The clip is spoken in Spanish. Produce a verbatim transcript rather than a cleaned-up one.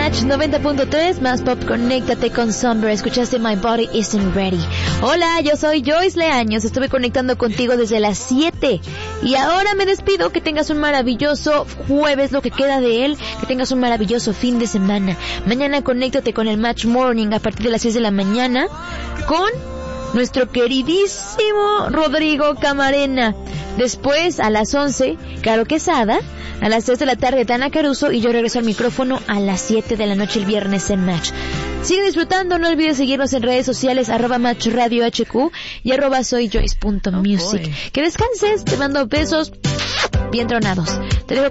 Match noventa punto tres, más pop, conéctate con Somber. Escuchaste My Body Isn't Ready. Hola, yo soy Joyce Leaños. Estuve conectando contigo desde las siete. Y ahora me despido. Que tengas un maravilloso jueves, lo que queda de él. Que tengas un maravilloso fin de semana. Mañana conéctate con el Match Morning a partir de las seis de la mañana. Con nuestro queridísimo Rodrigo Camarena. Después, a las once, Caro Quesada. A las tres de la tarde, Dana Caruso. Y yo regreso al micrófono a las siete de la noche el viernes en Match. Sigue disfrutando, no olvides seguirnos en redes sociales, arroba Match Radio H Q y arroba soy Joyce punto music. Oh, que descanses, te mando besos bien tronados. Te dejo